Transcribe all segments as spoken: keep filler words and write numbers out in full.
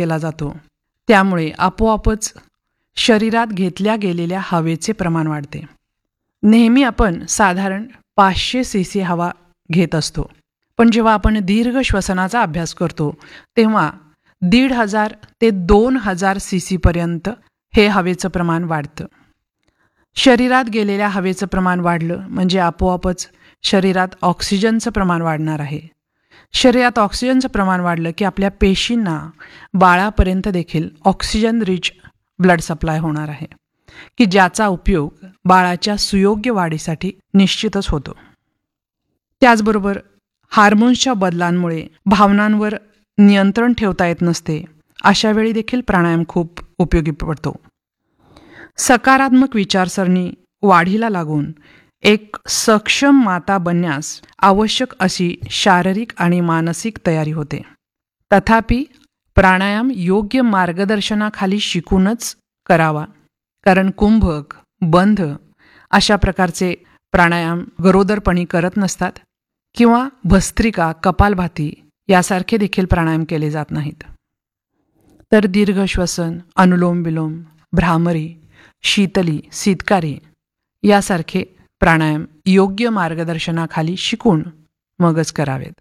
केला जातो. त्यामुळे आपोआपच शरीरात घेतल्या गेलेल्या हवेचे प्रमाण वाढते. नेहमी आपण साधारण पाचशे सी सी हवा घेत असतो, पण जेव्हा आपण दीर्घ श्वसनाचा अभ्यास करतो तेव्हा दीड हजार ते दोन हजार सी सीपर्यंत हे हवेचं प्रमाण वाढतं. शरीरात गेलेल्या हवेचं प्रमाण वाढलं म्हणजे आपोआपच शरीरात ऑक्सिजनचं प्रमाण वाढणार आहे. शरीरात ऑक्सिजनचं प्रमाण वाढलं की आपल्या पेशींना बाळापर्यंत देखील ऑक्सिजन रिच ब्लड सप्लाय होणार आहे, की ज्याचा उपयोग बाळाच्या सुयोग्य वाढीसाठी निश्चितच होतो. त्याचबरोबर हार्मोन्सच्या बदलांमुळे भावनांवर नियंत्रण ठेवता येत नसते, अशा वेळी देखील प्राणायाम खूप उपयोगी पडतो. सकारात्मक विचारसरणी वाढीला लागून एक सक्षम माता बनण्यास आवश्यक अशी शारीरिक आणि मानसिक तयारी होते. तथापि प्राणायाम योग्य मार्गदर्शनाखाली शिकूनच करावा, कारण कुंभक, बंध अशा प्रकारचे प्राणायाम गरोदरपणी करत नसतात किंवा भस्त्रिका, कपालभाती यासारखे देखील प्राणायाम केले जात नाहीत. तर दीर्घ श्वसन, अनुलोम विलोम, भ्रामरी, शीतली, शीतकारी यासारखे प्राणायाम योग्य मार्गदर्शनाखाली शिकून मगच करावेत.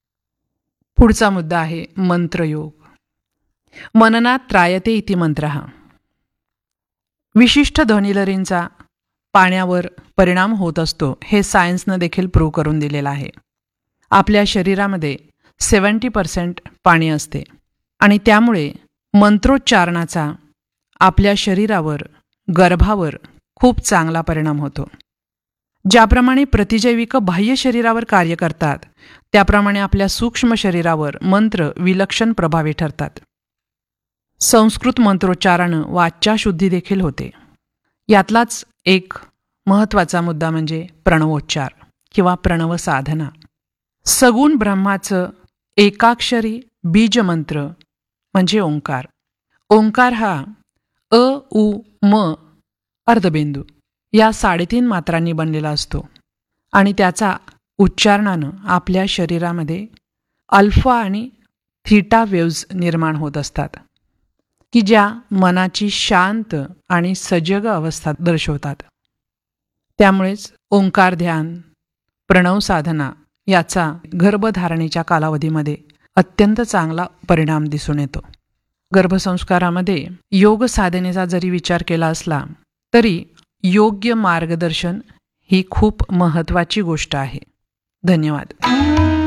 पुढचा मुद्दा आहे मंत्रयोग. मननात त्रायते इति मंत्रः. विशिष्ट ध्वनिलहरींचा पाण्यावर परिणाम होत असतो हे सायन्सनं देखील प्रूव्ह करून दिलेलं आहे. आपल्या शरीरामध्ये सेवन्टी पर्सेंट पाणी असते आणि त्यामुळे मंत्रोच्चारणाचा आपल्या शरीरावर, गर्भावर खूप चांगला परिणाम होतो. ज्याप्रमाणे प्रतिजैविक बाह्य शरीरावर कार्य करतात त्याप्रमाणे आपल्या सूक्ष्म शरीरावर मंत्र विलक्षण प्रभावी ठरतात. संस्कृत मंत्रोच्चारानं वाचाशुद्धी देखील होते. यातलाच एक महत्त्वाचा मुद्दा म्हणजे प्रणवोच्चार किंवा प्रणव साधना. सगुण ब्रह्माचं एकाक्षरी बीजमंत्र म्हणजे ओंकार. ओंकार हा अ उ म अर्धबिंदू या साडेतीन मात्रांनी बनलेला असतो आणि त्याचा उच्चारणानं आपल्या शरीरामध्ये अल्फा आणि थीटा वेव्ज निर्माण होत असतात, की ज्या मनाची शांत आणि सजग अवस्था दर्शवतात. त्यामुळेच ओंकार ध्यान, प्रणव साधना याचा गर्भधारणेच्या कालावधीमध्ये अत्यंत चांगला परिणाम दिसून येतो. गर्भसंस्कारामध्ये योग साधनेचा जरी विचार केला असला तरी योग्य मार्गदर्शन ही खूप महत्त्वाची गोष्ट आहे. धन्यवाद.